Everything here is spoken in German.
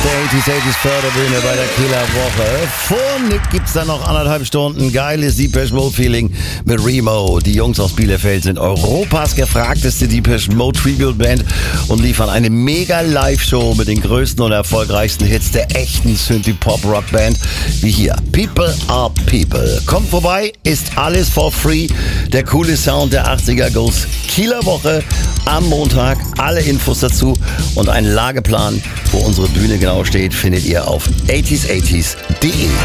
der 80s Förderbühne bei der Kieler Woche. Vor Nick gibt's dann noch 1,5 Stunden geiles Depeche Mode Feeling mit Remo. Die Jungs aus Bielefeld sind Europas gefragteste Depeche Mode Tribute Band und liefern eine mega Live-Show mit den größten und erfolgreichsten Hits der echten Synthie-Pop-Rock-Band, wie hier. People are People. Kommt vorbei, ist alles for free. Der coole Sound der 80er Goes Kieler Woche am Montag. Alle Infos dazu und einen Lageplan, wo unsere Bühne genau steht, findet ihr auf 80s80s.de.